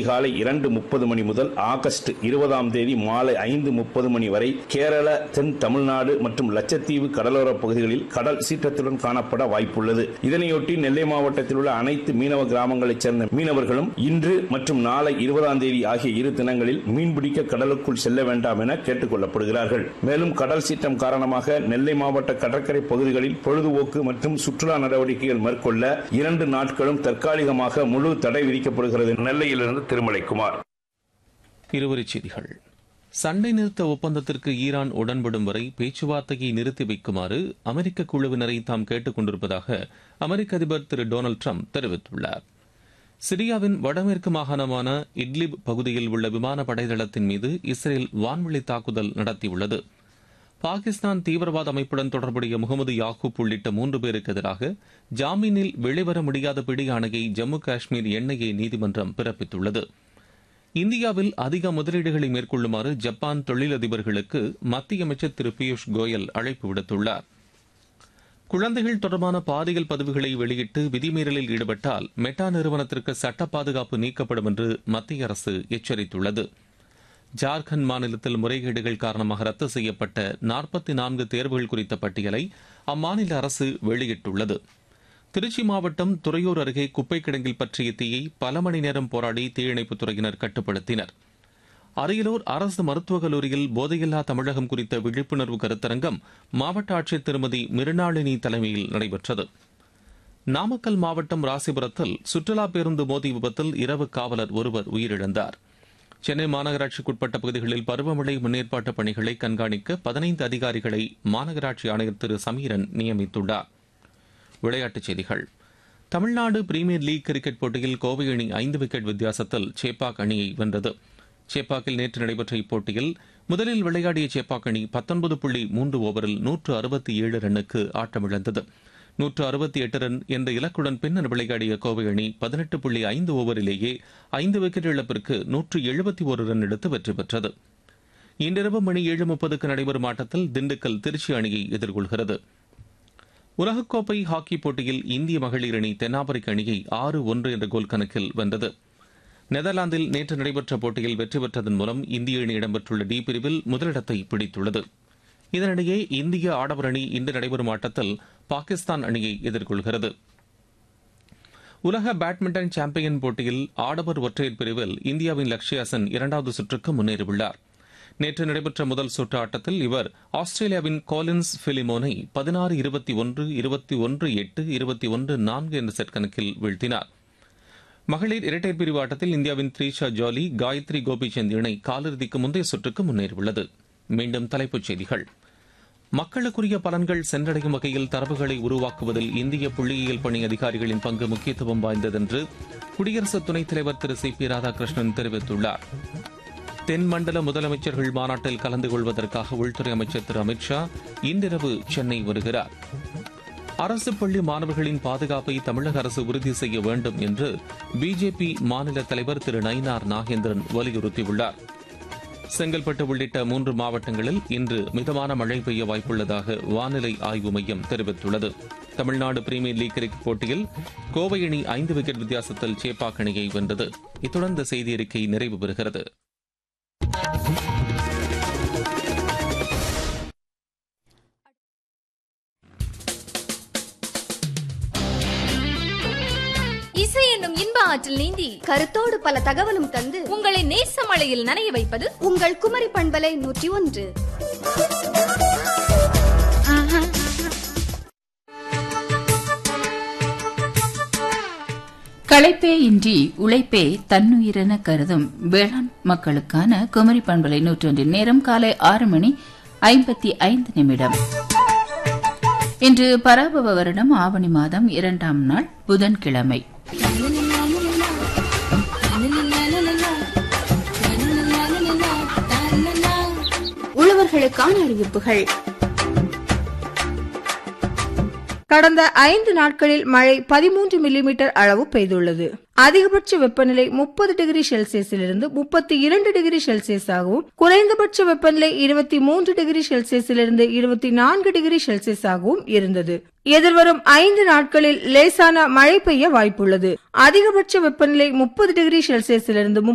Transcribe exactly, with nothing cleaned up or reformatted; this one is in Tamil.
அதிகாலை இரண்டு முப்பது மணி முதல் ஆகஸ்ட் இருபதாம் தேதி மாலை ஐந்து முப்பது மணி வரை கேரள, தென் தமிழ்நாடு மற்றும் லட்சத்தீவு கடலோர பகுதிகளில் கடல் சீற்றத்துடன் காணப்பட வாய்ப்புள்ளது. இதனையொட்டி நெல்லை மாவட்டத்தில் உள்ள அனைத்து மீனவ கிராமங்களைச் சேர்ந்த மீனவர்களும் இன்று மற்றும் நாளை இருபதாம் தேதி ஆகிய இரு தினங்களில் மீன்பிடிக்க கடலுக்குள் செல்ல வேண்டாம் என கேட்டுக் கொள்ளப்படுகிறார்கள். மேலும் கடல் சீற்றம் காரணமாக நெல்லை மாவட்ட கடற்கரை பகுதிகளில் பொழுதுபோக்கு மற்றும் சுற்றுலா நடவடிக்கைகள் மேற்கொள்ள இரண்டு நாட்களும் தற்காலிகமாக முழு தடை விதிக்கப்படுகிறது. நெல்லையிலிருந்து திருமலைக்குமார். இருவரிச் செய்திகள். சண்டை நிறுத்த ஒப்பந்தத்திற்கு ஈரான் உடன்படும் வரை பேச்சுவார்த்தையை நிறுத்தி வைக்குமாறு அமெரிக்க குழுவினரை தாம் கேட்டுக் கொண்டிருப்பதாக அமெரிக்க அதிபர் திரு டொனால்டு டிரம்ப் தெரிவித்துள்ளார். சிரியாவின் வடமேற்கு மாகாணமான இட்லிப் பகுதியில் உள்ள விமான படைதளத்தின் மீது இஸ்ரேல் வான்வெளி தாக்குதல் நடத்தியுள்ளது. பாகிஸ்தான் தீவிரவாத அமைப்புடன் தொடர்புடைய முகமது யாகூப் உள்ளிட்ட மூன்று பேருக்கு எதிராக ஜாமீனில் வெளிவர முடியாத பிடியாணையை ஜம்மு காஷ்மீர் என்ஐஏ நீதிமன்றம் பிறப்பித்துள்ளது. இந்தியாவில் அதிக முதலீடுகளை மேற்கொள்ளுமாறு ஜப்பான் தொழிலதிபர்களுக்கு மத்திய அமைச்சர் திரு பியூஷ் கோயல் அழைப்பு விடுத்துள்ளார். குழந்தைகள் தொடர்பான பாலியல் பதிவுகளை வெளியிட்டு விதிமீறலில் ஈடுபட்டால் மெட்டா நிறுவனத்திற்கு சட்ட பாதுகாப்பு நீக்கப்படும் என்று மத்திய அரசு எச்சரித்துள்ளது. ஜார்க்கண்ட் மாநிலத்தில் முறைகேடுகள் காரணமாக ரத்து செய்யப்பட்ட நாற்பத்தி நான்கு தேர்வுகள் குறித்த பட்டியலை அம்மாநில அரசு வெளியிட்டுள்ளது. திருச்சி மாவட்டம் துறையூர் அருகே குப்பை கிடங்கில் பற்றிய தீயை பல மணி நேரம் போராடி தீயணைப்புத் துறையினர் கட்டுப்படுத்தினர். அரியலூர் அரசு மருத்துவக் கல்லூரியில் போதையில்லா தமிழகம் குறித்த விழிப்புணர்வு கருத்தரங்கம் மாவட்ட ஆட்சியர் திருமதி மிருணாளினி தலைமையில் நடைபெற்றது. நாமக்கல் மாவட்டம் ராசிபுரத்தில் சுற்றுலா பேருந்து மோதி விபத்தில் இரவு காவலர் ஒருவர் உயிரிழந்தார். சென்னை மாநகராட்சிக்குட்பட்ட பகுதிகளில் பருவமழை முன்னேற்பாட்டு பணிகளை கண்காணிக்க பதினைந்து அதிகாரிகளை மாநகராட்சி ஆணையர் திரு சமீரன் நியமித்துள்ளார். விளையாட்டுச் செய்திகள். தமிழ்நாடு பிரீமியர் லீக் கிரிக்கெட் போட்டியில் கோவை அணி ஐந்து விக்கெட் வித்தியாசத்தில் சேப்பாக் அணியை வென்றது. சேப்பாக்கில் நேற்று நடைபெற்ற இப்போட்டியில் முதலில் விளையாடிய சேப்பாக் அணி பத்தொன்பது புள்ளி மூன்று ஓவரில் நூற்று அறுபத்தி ஏழு ரன்னுக்கு ஆட்டமிழந்தது. நூற்று அறுபத்தி எட்டு ரன் என்ற இலக்குடன் பின்னர் விளையாடிய கோவை அணி பதினெட்டு புள்ளி ஐந்து ஓவரிலேயே ஐந்து விக்கெட் இழப்பிற்கு நூற்று எழுபத்தி ஒரு ரன் எடுத்து வெற்றி பெற்றது. இன்றிரவு மணி ஏழு முப்பதுக்கு நடைபெறும் ஆட்டத்தில் திண்டுக்கல் திருச்சி அணியை எதிர்கொள்கிறது. உலகக்கோப்பை ஹாக்கி போட்டியில் இந்திய மகளிர் அணி தென்னாப்பிரிக்க அணியை ஆறு ஒன்று என்ற கோல் கணக்கில் வென்றது. நெதர்லாந்தில் நேற்று நடைபெற்ற போட்டியில் வெற்றி பெற்றதன் மூலம் இந்திய அணி இடம்பெற்றுள்ள டி பிரிவில் முதலிடத்தை பிடித்துள்ளது. இதனிடையே இந்திய ஆடவர் அணி இன்று நடைபெறும் ஆட்டத்தில் பாகிஸ்தான் அணியை எதிர்கொள்கிறது. உலக பேட்மிண்டன் சாம்பியன் போட்டியில் ஆடவர் ஒற்றையர் பிரிவில் இந்தியாவின் லக்ஷ்யா சென் இரண்டாவது சுற்றுக்கு முன்னேறியுள்ளார். நேற்று நடைபெற்ற முதல் சுற்று ஆட்டத்தில் இவர் ஆஸ்திரேலியாவின் கோலின்ஸ் பிலிமோனை பதினாறு இருபத்தி ஒன்று இருபத்தி ஒன்று எட்டு இருபத்தி ஒன்று நான்கு என்ற செட் கணக்கில் வீழ்த்தினார். மகளிர் இரட்டையர் பிரிவு ஆட்டத்தில் இந்தியாவின் த்ரீஷா ஜாலி, காயத்ரி கோபிச்சந்த் இணை காலிறுதிக்கு முந்தைய சுற்றுக்கு முன்னேறியுள்ளது. மீண்டும் தலைப்புச் செய்திகள். மக்களுக்குரிய பலன்கள் சென்றடையும் வகையில் தரவுகளை உருவாக்குவதில் இந்திய புள்ளியியல் பணி அதிகாரிகளின் பங்கு முக்கியத்துவம் வாய்ந்ததென்று குடியரசு துணைத் தலைவர் திரு சி பி ராதாகிருஷ்ணன் தெரிவித்துள்ளார். தென்மண்டல முதலமைச்சர்கள் மாநாட்டில் கலந்து கொள்வதற்காக உள்துறை அமைச்சர் திரு அமித் ஷா இன்றிரவு சென்னை வருகிறார். அரசு பள்ளி மாணவர்களின் பாதுகாப்பை தமிழக அரசு உறுதி செய்ய வேண்டும் என்று பிஜேபி மாநில தலைவர் திரு நயினார் நாகேந்திரன் வலியுறுத்தியுள்ளார். செங்கல்பட்டு உள்ளிட்ட மூன்று மாவட்டங்களில் இன்று மிதமான மழை பெய்ய வாய்ப்புள்ளதாக வானிலை ஆய்வு மையம் தெரிவித்துள்ளது. தமிழ்நாடு பிரீமியர் லீக் கிரிக்கெட் போட்டியில் கோவை அணி ஐந்து விக்கெட் வித்தியாசத்தில் சேப்பாக் அணியை வென்றது. இத்துடன் இந்த செய்தி அறிக்கை நிறைவு பெறுகிறது. இசை என்னும் இன்ப ஆற்றில் நீந்தி கருத்தோடு பல தகவலும் தந்து உங்களை நேச மழையில் நனைய வைப்பது உங்கள் குமரி பண்பலை நூற்றி ஒன்று. களைப்பே இன்றி உழைப்பே தன்னுயிரென கருதும் வேளாண் மக்களுக்கான குமரி பண்பலை நூற்றொன்றின் நேரம் காலை ஆறு மணி ஐம்பத்தி ஐந்து நிமிடம். இன்று பராபவ வருடம் ஆவணி மாதம் இரண்டாம் நாள் புதன்கிழமை. உழவர்களுக்கான அறிவிப்புகள். கடந்த ஐந்து நாட்களில் மழை பதிமூன்று மில்லிமீட்டர் அளவு பெய்துள்ளது. அதிகபட்ச வெப்பநிலை முப்பது டிகிரி செல்சியஸிலிருந்து முப்பத்தி இரண்டு டிகிரி செல்சியஸாகவும், குறைந்தபட்ச வெப்பநிலை இருபத்தி மூன்று டிகிரி செல்சியஸிலிருந்து இருபத்தி நான்கு டிகிரி செல்சியஸாகவும் இருந்தது. எதிர்வரும் ஐந்து நாட்களில் லேசான மழை பெய்ய வாய்ப்புள்ளது. அதிகபட்ச வெப்பநிலை முப்பது டிகிரி செல்சியஸிலிருந்து